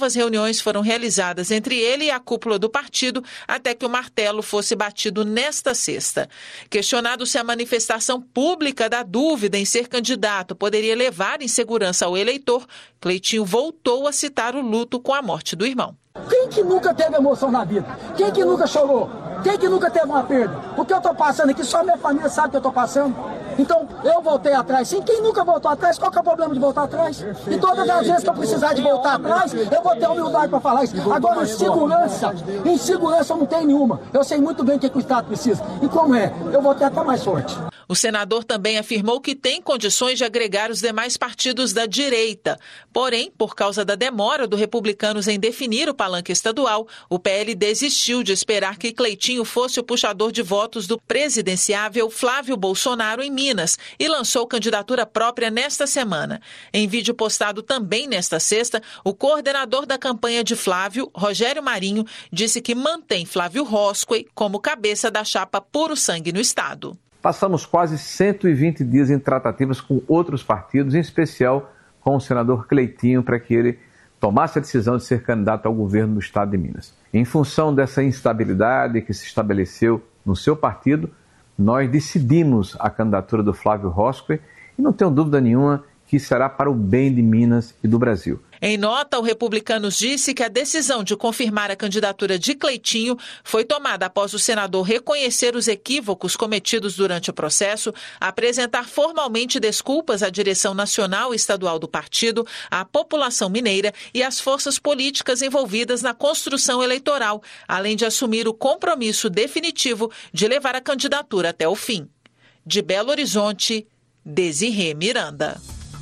Inúmeras reuniões foram realizadas entre ele e a cúpula do partido até que o martelo fosse batido nesta sexta. Questionado se a manifestação pública da dúvida em ser candidato poderia levar insegurança ao eleitor, Cleitinho voltou a citar o luto com a morte do irmão. Quem que nunca teve emoção na vida? Quem que nunca chorou? Quem que nunca teve uma perda? O que eu estou passando aqui, só minha família sabe o que eu estou passando. Então, eu voltei atrás. Sim, quem nunca voltou atrás, qual que é o problema de voltar atrás? E todas as vezes que eu precisar de voltar atrás, eu vou ter humildade para falar isso. Agora, insegurança eu não tenho nenhuma. Eu sei muito bem o que o Estado precisa. E como é? Eu vou ter até mais sorte. O senador também afirmou que tem condições de agregar os demais partidos da direita. Porém, por causa da demora do Republicanos em definir o palanque estadual, o PL desistiu de esperar que Cleitinho fosse o puxador de votos do presidenciável Flávio Bolsonaro em Minas e lançou candidatura própria nesta semana. Em vídeo postado também nesta sexta, o coordenador da campanha de Flávio, Rogério Marinho, disse que mantém Flávio Roscoe como cabeça da chapa Puro Sangue no estado. Passamos quase 120 dias em tratativas com outros partidos, em especial com o senador Cleitinho, para que ele tomasse a decisão de ser candidato ao governo do estado de Minas. Em função dessa instabilidade que se estabeleceu no seu partido, nós decidimos a candidatura do Flávio Roscoe e não tenho dúvida nenhuma que será para o bem de Minas e do Brasil. Em nota, o Republicanos disse que a decisão de confirmar a candidatura de Cleitinho foi tomada após o senador reconhecer os equívocos cometidos durante o processo, apresentar formalmente desculpas à direção nacional e estadual do partido, à população mineira e às forças políticas envolvidas na construção eleitoral, além de assumir o compromisso definitivo de levar a candidatura até o fim. De Belo Horizonte, Desirê Miranda.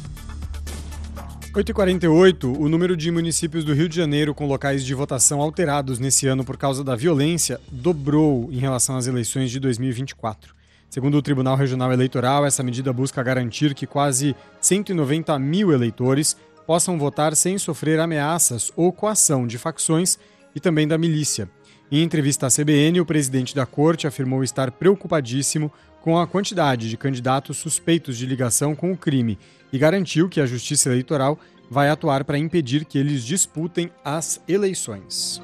8h48, o número de municípios do Rio de Janeiro com locais de votação alterados nesse ano por causa da violência dobrou em relação às eleições de 2024. Segundo o Tribunal Regional Eleitoral, essa medida busca garantir que quase 190 mil eleitores possam votar sem sofrer ameaças ou coação de facções e também da milícia. Em entrevista à CBN, o presidente da corte afirmou estar preocupadíssimo com a quantidade de candidatos suspeitos de ligação com o crime e garantiu que a Justiça Eleitoral vai atuar para impedir que eles disputem as eleições.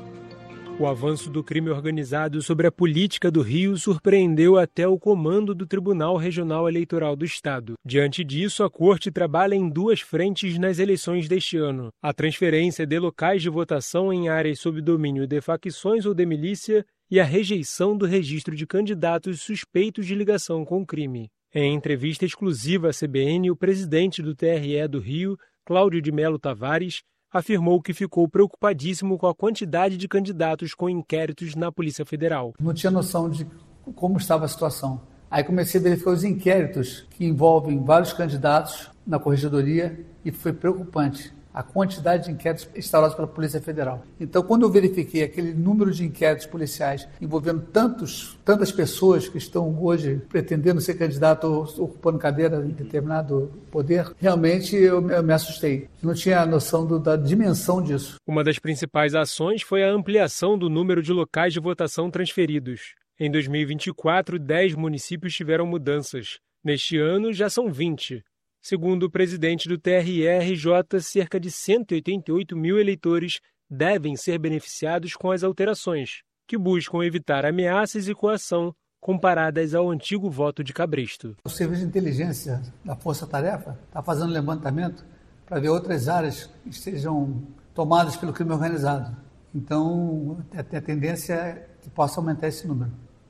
O avanço do crime organizado sobre a política do Rio surpreendeu até o comando do Tribunal Regional Eleitoral do Estado. Diante disso, a Corte trabalha em duas frentes nas eleições deste ano: a transferência de locais de votação em áreas sob domínio de facções ou de milícia e a rejeição do registro de candidatos suspeitos de ligação com o crime. Em entrevista exclusiva à CBN, o presidente do TRE do Rio, Cláudio de Melo Tavares, afirmou que ficou preocupadíssimo com a quantidade de candidatos com inquéritos na Polícia Federal. Não tinha noção de como estava a situação. Aí comecei a verificar os inquéritos que envolvem vários candidatos na Corregedoria e foi preocupante a quantidade de inquéritos instaurados pela Polícia Federal. Então, quando eu verifiquei aquele número de inquéritos policiais envolvendo tantas pessoas que estão hoje pretendendo ser candidato ou ocupando cadeira em determinado poder, realmente eu me assustei. Não tinha noção da dimensão disso. Uma das principais ações foi a ampliação do número de locais de votação transferidos. Em 2024, 10 municípios tiveram mudanças. Neste ano, já são 20. Segundo o presidente do TRE-RJ, cerca de 188 mil eleitores devem ser beneficiados com as alterações, que buscam evitar ameaças e coação comparadas ao antigo voto de cabresto. O Serviço de Inteligência da Força Tarefa está fazendo levantamento para ver outras áreas que estejam tomadas pelo crime organizado. Então, a tendência é que possa aumentar esse número.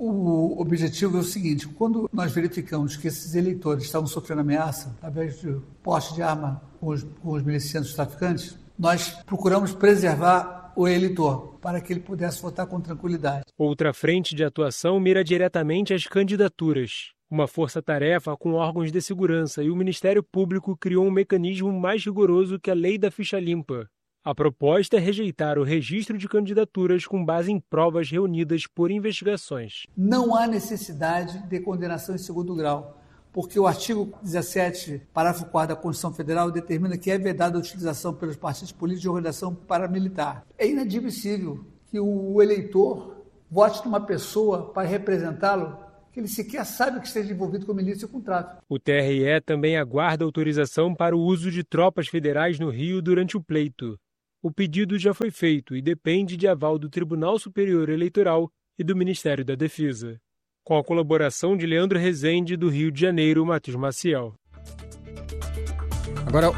O objetivo é o seguinte: quando nós verificamos que esses eleitores estavam sofrendo ameaça através de porte de arma com os milicianos traficantes, nós procuramos preservar o eleitor para que ele pudesse votar com tranquilidade. Outra frente de atuação mira diretamente as candidaturas. Uma força-tarefa com órgãos de segurança e o Ministério Público criou um mecanismo mais rigoroso que a Lei da Ficha Limpa. A proposta é rejeitar o registro de candidaturas com base em provas reunidas por investigações. Não há necessidade de condenação em segundo grau, porque o artigo 17, parágrafo 4 da Constituição Federal determina que é vedada a utilização pelos partidos políticos de organização paramilitar. É inadmissível que o eleitor vote numa pessoa para representá-lo que ele sequer sabe que esteja envolvido com milícia ou com tráfico. O TRE também aguarda autorização para o uso de tropas federais no Rio durante o pleito. o pedido já foi feito e depende de aval do Tribunal Superior Eleitoral e do Ministério da Defesa. Com a colaboração de Leandro Rezende, do Rio de Janeiro, Matheus Maciel. Agora,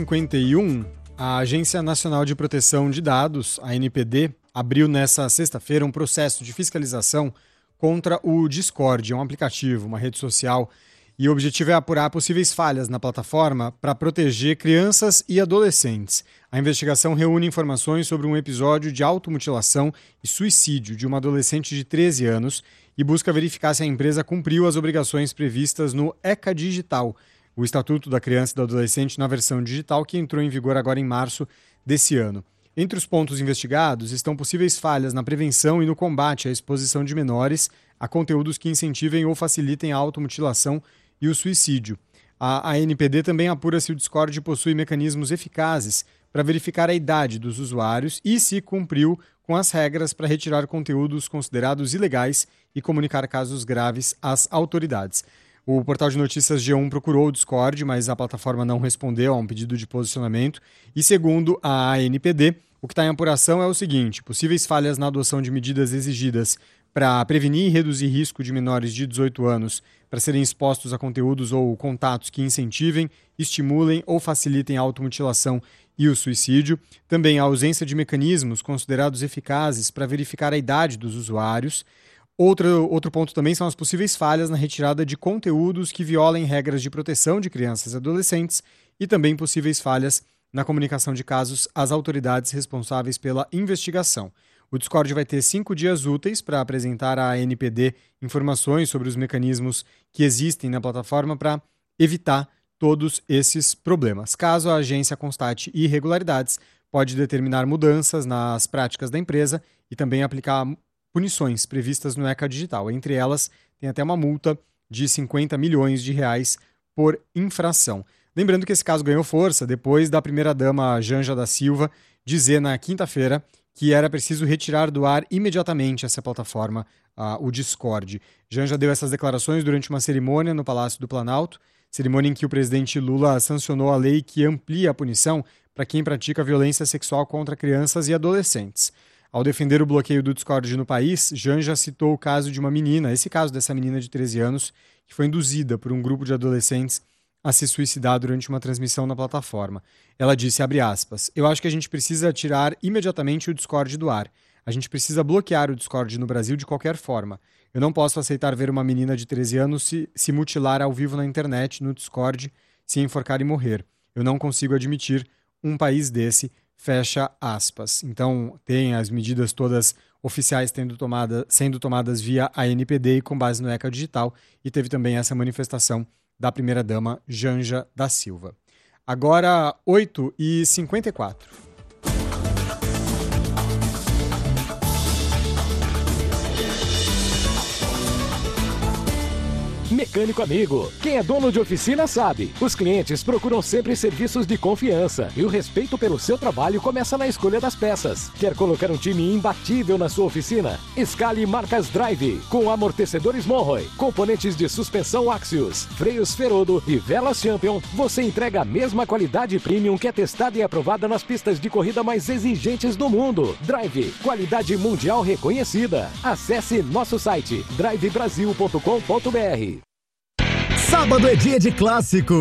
8h51, a Agência Nacional de Proteção de Dados, a ANPD, abriu nesta sexta-feira um processo de fiscalização contra o Discord, um aplicativo, uma rede social, e o objetivo é apurar possíveis falhas na plataforma para proteger crianças e adolescentes. A investigação reúne informações sobre um episódio de automutilação e suicídio de uma adolescente de 13 anos e busca verificar se a empresa cumpriu as obrigações previstas no ECA Digital, o Estatuto da Criança e do Adolescente na versão digital, que entrou em vigor agora em março desse ano. Entre os pontos investigados estão possíveis falhas na prevenção e no combate à exposição de menores a conteúdos que incentivem ou facilitem a automutilação e o suicídio. A ANPD também apura se o Discord possui mecanismos eficazes para verificar a idade dos usuários e se cumpriu com as regras para retirar conteúdos considerados ilegais e comunicar casos graves às autoridades. O portal de notícias G1 procurou o Discord, mas a plataforma não respondeu a um pedido de posicionamento. E segundo a ANPD, o que está em apuração é o seguinte: possíveis falhas na adoção de medidas exigidas para prevenir e reduzir risco de menores de 18 anos para serem expostos a conteúdos ou contatos que incentivem, estimulem ou facilitem a automutilação e o suicídio. Também a ausência de mecanismos considerados eficazes para verificar a idade dos usuários. Outro ponto também são as possíveis falhas na retirada de conteúdos que violem regras de proteção de crianças e adolescentes e também possíveis falhas na comunicação de casos às autoridades responsáveis pela investigação. O Discord vai ter 5 dias úteis para apresentar à ANPD informações sobre os mecanismos que existem na plataforma para evitar todos esses problemas. Caso a agência constate irregularidades, pode determinar mudanças nas práticas da empresa e também aplicar punições previstas no ECA Digital. Entre elas, tem até uma multa de 50 milhões de reais por infração. Lembrando que esse caso ganhou força depois da primeira-dama Janja da Silva dizer na quinta-feira que era preciso retirar do ar imediatamente essa plataforma, o Discord. Janja deu essas declarações durante uma cerimônia no Palácio do Planalto, cerimônia em que o presidente Lula sancionou a lei que amplia a punição para quem pratica violência sexual contra crianças e adolescentes. Ao defender o bloqueio do Discord no país, Janja citou o caso de uma menina, esse caso dessa menina de 13 anos, que foi induzida por um grupo de adolescentes a se suicidar durante uma transmissão na plataforma. Ela disse, abre aspas, eu acho que a gente precisa tirar imediatamente o Discord do ar. A gente precisa bloquear o Discord no Brasil de qualquer forma. Eu não posso aceitar ver uma menina de 13 anos se mutilar ao vivo na internet, no Discord, se enforcar e morrer. Eu não consigo admitir um país desse, fecha aspas. Então, tem as medidas todas oficiais sendo tomadas via ANPD e com base no ECA Digital, e teve também essa manifestação da primeira-dama Janja da Silva. Agora, 8h54. Mecânico Amigo. Quem é dono de oficina sabe. Os clientes procuram sempre serviços de confiança e o respeito pelo seu trabalho começa na escolha das peças. Quer colocar um time imbatível na sua oficina? Escale marcas Drive, com amortecedores Monroe, componentes de suspensão Axios, freios Ferodo e velas Champion. Você entrega a mesma qualidade premium que é testada e aprovada nas pistas de corrida mais exigentes do mundo. Drive, qualidade mundial reconhecida. Acesse nosso site drivebrasil.com.br. Sábado é dia de clássico.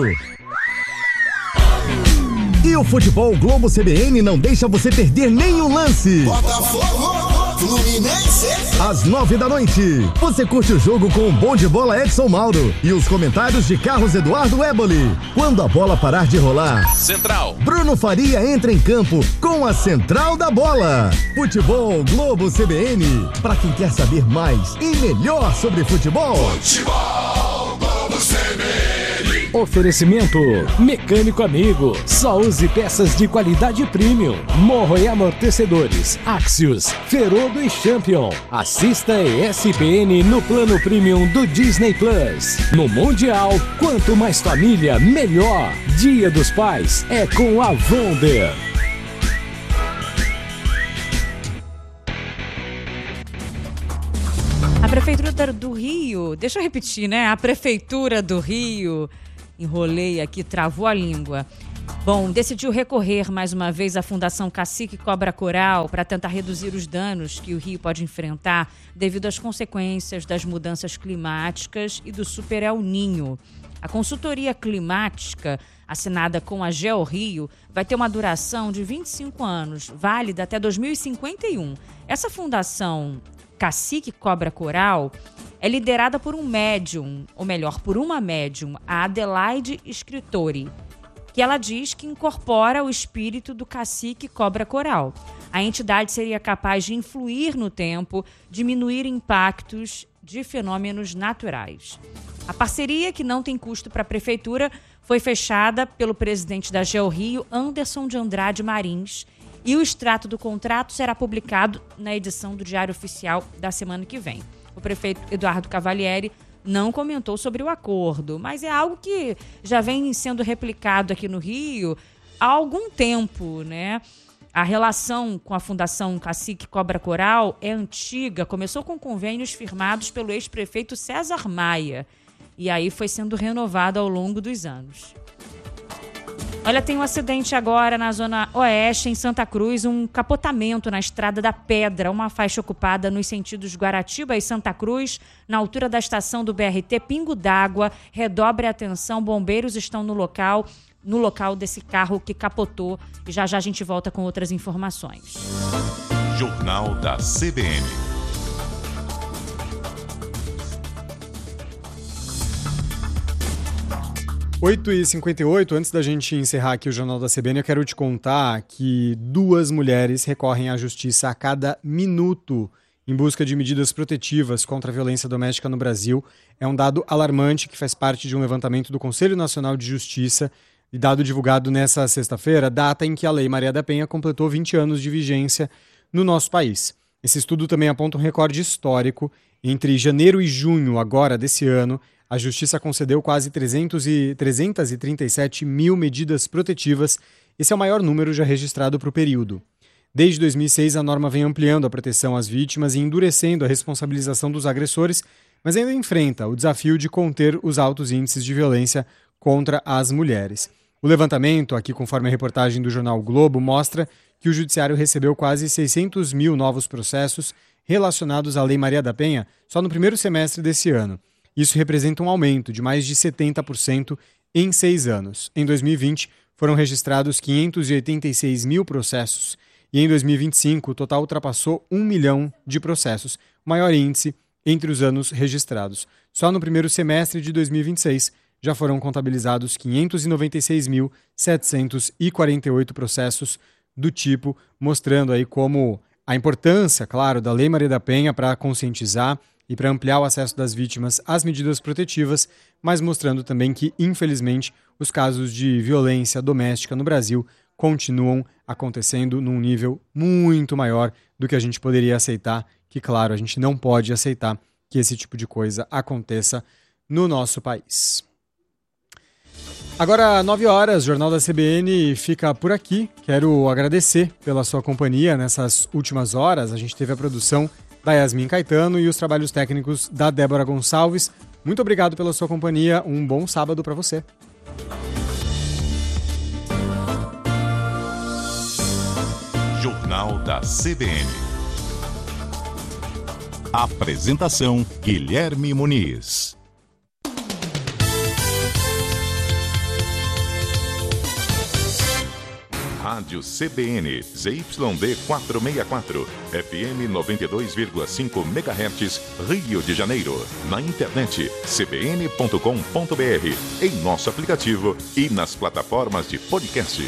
E o Futebol Globo CBN não deixa você perder nenhum lance. Botafogo, Fluminense. Às 9 da noite, você curte o jogo com o bom de bola Edson Mauro e os comentários de Carlos Eduardo Éboli. Quando a bola parar de rolar, Central, Bruno Faria entra em campo com a Central da Bola. Futebol Globo CBN, para quem quer saber mais e melhor sobre futebol. Futebol Globo CBN. Oferecimento Mecânico Amigo. Só use peças de qualidade premium. Monroe Amortecedores, Axios, Ferodo e Champion. Assista ESPN no plano premium do Disney Plus. No Mundial, quanto mais família, melhor. Dia dos Pais é com a Wonder. A Prefeitura do Rio, deixa eu repetir, né? A Prefeitura do Rio, enrolei aqui, travou a língua. Bom, decidiu recorrer mais uma vez à Fundação Cacique Cobra Coral para tentar reduzir os danos que o Rio pode enfrentar devido às consequências das mudanças climáticas e do Super El Niño. A consultoria climática, assinada com a GeoRio, vai ter uma duração de 25 anos, válida até 2051. Essa fundação Cacique Cobra Coral é liderada por um médium, ou melhor, por uma médium, a Adelaide Scritori, que ela diz que incorpora o espírito do cacique cobra coral. A entidade seria capaz de influir no tempo, diminuir impactos de fenômenos naturais. A parceria, que não tem custo para a prefeitura, foi fechada pelo presidente da GeoRio, Anderson de Andrade Marins, e o extrato do contrato será publicado na edição do Diário Oficial da semana que vem. O prefeito Eduardo Cavalieri não comentou sobre o acordo, mas é algo que já vem sendo replicado aqui no Rio há algum tempo, né? A relação com a Fundação Cacique Cobra Coral é antiga, começou com convênios firmados pelo ex-prefeito César Maia e aí foi sendo renovado ao longo dos anos. Olha, tem um acidente agora na Zona Oeste, em Santa Cruz, um capotamento na Estrada da Pedra, uma faixa ocupada nos sentidos Guaratiba e Santa Cruz, na altura da estação do BRT Pingo d'Água. Redobre a atenção, bombeiros estão no local desse carro que capotou. E já já a gente volta com outras informações. Jornal da CBN. Oito e 58, antes da gente encerrar aqui o Jornal da CBN, eu quero te contar que 2 mulheres recorrem à justiça a cada minuto em busca de medidas protetivas contra a violência doméstica no Brasil. É um dado alarmante que faz parte de um levantamento do Conselho Nacional de Justiça e dado divulgado nessa sexta-feira, data em que a Lei Maria da Penha completou 20 anos de vigência no nosso país. Esse estudo também aponta um recorde histórico. Entre janeiro e junho agora desse ano, a Justiça concedeu quase 337 mil medidas protetivas. Esse é o maior número já registrado para o período. Desde 2006, a norma vem ampliando a proteção às vítimas e endurecendo a responsabilização dos agressores, mas ainda enfrenta o desafio de conter os altos índices de violência contra as mulheres. O levantamento, aqui conforme a reportagem do jornal Globo, mostra que o Judiciário recebeu quase 600 mil novos processos relacionados à Lei Maria da Penha só no primeiro semestre desse ano. Isso representa um aumento de mais de 70% em 6 anos. Em 2020, foram registrados 586 mil processos e em 2025 o total ultrapassou 1 milhão de processos, maior índice entre os anos registrados. Só no primeiro semestre de 2026 já foram contabilizados 596.748 processos do tipo, mostrando aí como a importância, claro, da Lei Maria da Penha para conscientizar e para ampliar o acesso das vítimas às medidas protetivas, mas mostrando também que, infelizmente, os casos de violência doméstica no Brasil continuam acontecendo num nível muito maior do que a gente poderia aceitar, que, claro, a gente não pode aceitar que esse tipo de coisa aconteça no nosso país. Agora, 9 horas, o Jornal da CBN fica por aqui. Quero agradecer pela sua companhia nessas últimas horas. A gente teve a produção da Yasmin Caetano e os trabalhos técnicos da Débora Gonçalves. Muito obrigado pela sua companhia. Um bom sábado para você. Jornal da CBN. Apresentação: Guilherme Muniz. Rádio CBN, ZYD 464, FM 92,5 MHz, Rio de Janeiro. Na internet, cbn.com.br, em nosso aplicativo e nas plataformas de podcast.